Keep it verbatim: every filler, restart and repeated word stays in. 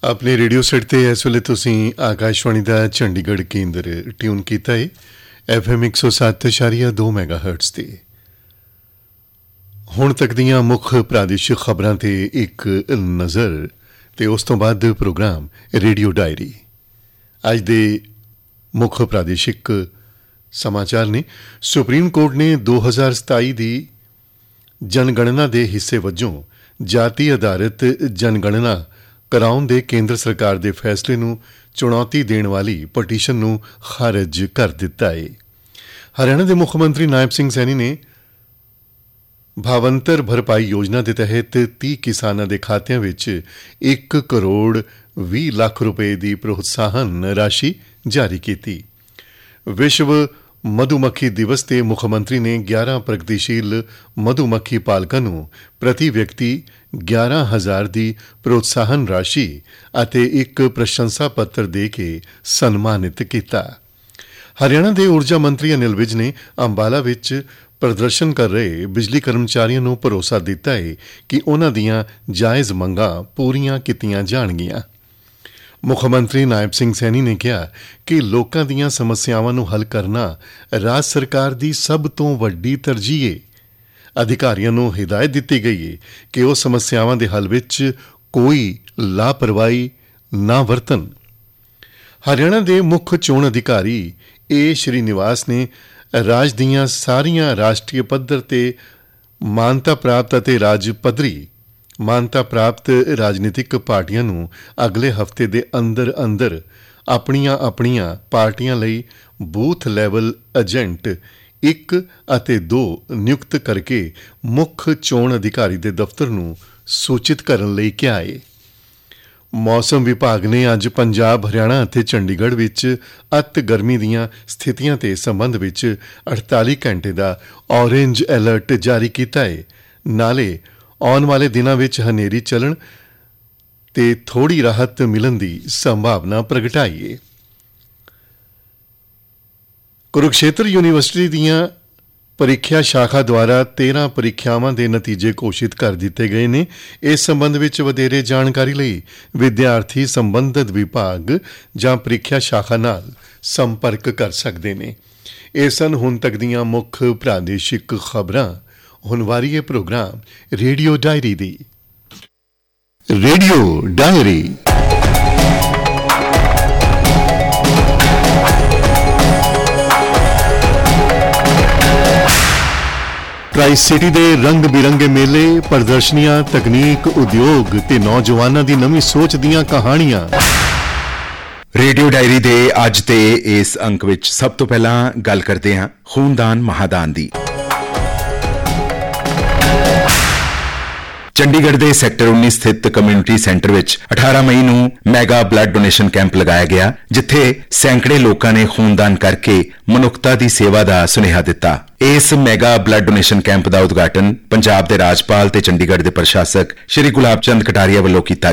अपने radio set ते इस वेले तुसीं आकाशवाणी का चंडीगढ़ केंद्र ट्यून किया है एफ एम एक सौ सत्त इशारिया दो मैगा हर्ट्स ते। हुण तक दियां मुख प्रादेशिक खबरां ते एक नज़र ते उस तो बाद प्रोग्राम रेडियो डायरी। अज दे मुख प्रादेशिक समाचार ने सुप्रीम कोर्ट ने दो हज़ार सताई दी जनगणना के हिस्से वजों जाति आधारित जनगणना कराउण दे केंद्र सरकार के फैसले नूं चुनौती देण वाली पटीशन नूं खारिज कर दिता है। हरियाणा के मुख मंत्री नायब सिंह सैनी ने भावंतर भरपाई योजना के तहत तीह किसानों के खात्यां विच एक करोड़ भी लाख रुपए की प्रोत्साहन राशि जारी की। विश्व मधुमक्खी दिवस ते मुख्यमंत्री ने ग्यारह प्रगतिशील मधुमक्खी पालकों नूं प्रति व्यक्ति ग्यारह हज़ार की प्रोत्साहन राशि अते एक प्रशंसा पत्र दे के सन्मानित किया। हरियाणा के ऊर्जा मंत्री अनिल विज ने अंबाला विच प्रदर्शन कर रहे बिजली कर्मचारियों नूं भरोसा दिता है कि उन्हां दियां जायज़ मंगां पूरीआं कीतीआं जाणगीआं। मुख्यमंत्री नायब सिंह सैनी ने कहा कि लोकां दियां समस्यावां नूं हल करना राज सरकार की सब तो वड्डी तरजीह है। अधिकारियों नूं हिदायत दी गई है कि वह समस्यावां दे हल विच कोई लापरवाही ना वरतन। हरियाणा के मुख्य चोण अधिकारी ए श्रीनिवास ने राज दियां सारियां राष्ट्रीय पद्धर ते मानता प्राप्त अते राज पद्धरी मानता प्राप्त राजनीतिक पार्टियां नूं अगले हफ्ते दे अंदर अंदर अपनियां अपनियां पार्टियां लई बूथ लैवल एजेंट एक अते दो नियुक्त करके मुख्य चोण अधिकारी दे दफ्तर नूं सूचित करन लई कहा है। मौसम विभाग ने अज पंजाब हरियाणा अते चंडीगढ़ विच अत गर्मी दीयां स्थितियां ते संबंध विच अड़ताली घंटे का ऑरेंज अलर्ट जारी किया है। नाले आने वाले दिनों में हनेरी चलन ते थोड़ी राहत मिलन की संभावना प्रगटाई है। कुरुक्षेत्र यूनिवर्सिटी दियां परीक्षा शाखा द्वारा तेरह परीक्षावां के नतीजे घोषित कर दिते गए ने। इस संबंध में वधेरे जानकारी लई विद्यार्थी संबंधित विभाग जां परीक्षा शाखा नाल संपर्क कर सकते हैं। ये सन हुण तक दियां मुख प्रादेशिक खबरां। हुण वारी है प्रोग्राम रेडियो डायरी दी। रेडियो डायरी ट्राई सिटी दे रंग बिरंगे मेले, प्रदर्शनियां, तकनीक, उद्योग ते नौजवानों की नवी सोच दियां कहानियां। रेडियो डायरी दे अज दे इस अंक विच सब तो पहला गल करते हैं खूनदान महादान दी। चंडीगढ़ के सैक्टर उन्नीस स्थित कम्यूनिटी सेंटर विच अठारह मई नूं मैगा ब्लड डोनेशन कैंप लगाया गया, जिथे सैकड़े लोगों ने खूनदान करके मनुखता की सेवा का सुनेहा दिता। इस मैगा ब्लड डोनेशन कैंप का उद्घाटन पंजाब के राजपाल ते चंडीगढ़ के प्रशासक श्री गुलाब चंद कटारिया वालों किया